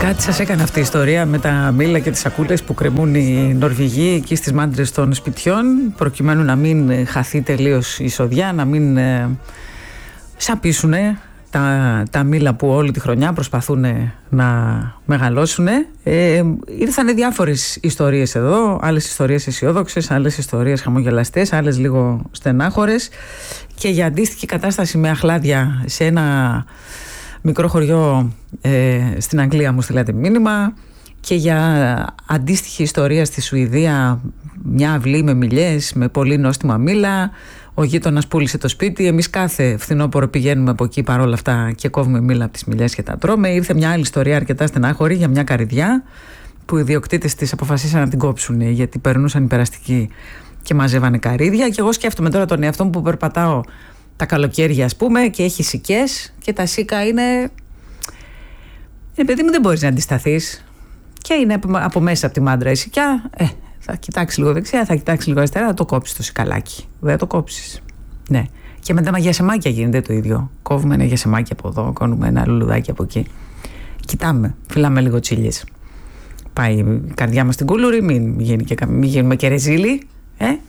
Κάτι σας έκανε αυτή η ιστορία με τα μήλα και τις σακούλες που κρεμούν οι Νορβηγοί εκεί στις μάντρες των σπιτιών, προκειμένου να μην χαθεί τελείως η εισοδιά, να μην σαπίσουν τα μήλα που όλη τη χρονιά προσπαθούν να μεγαλώσουν. Ήρθανε διάφορες ιστορίες εδώ, άλλες ιστορίες αισιόδοξες, άλλες ιστορίες χαμογελαστές, άλλες λίγο στενάχωρες, και για αντίστοιχη κατάσταση με αχλάδια σε ένα μικρό χωριό στην Αγγλία μου στείλατε μήνυμα, και για αντίστοιχη ιστορία στη Σουηδία, μια αυλή με μιλιές, με πολύ νόστιμα μήλα. Ο γείτονας πούλησε το σπίτι. Εμείς κάθε φθινόπωρο πηγαίνουμε από εκεί παρόλα αυτά και κόβουμε μήλα από τις μιλιές και τα τρώμε. Ήρθε μια άλλη ιστορία αρκετά στενάχωρη για μια καρυδιά που οι ιδιοκτήτες της αποφασίσαν να την κόψουν γιατί περνούσαν υπεραστικοί και μαζεύανε καρύδια. Και εγώ σκέφτομαι τώρα τον εαυτό μου που περπατάω τα καλοκαίρια, ας πούμε, και έχει σικές και τα σίκα είναι. Παιδί μου, δεν μπορείς να αντισταθείς. Και είναι από μέσα από τη μάντρα η σικιά. Θα κοιτάξει λίγο δεξιά, θα κοιτάξει λίγο αριστερά, θα το κόψεις το σικαλάκι. Δεν το κόψεις. Ναι. Και με τα μαγιασεμάκια γίνεται το ίδιο. Κόβουμε ένα γιασεμάκι από εδώ, κόβουμε ένα λουλουδάκι από εκεί. Κοιτάμε, φυλάμε λίγο τσίλιες. Πάει η καρδιά μας στην κούλουρη, μην γίνουμε και ρεζίλοι.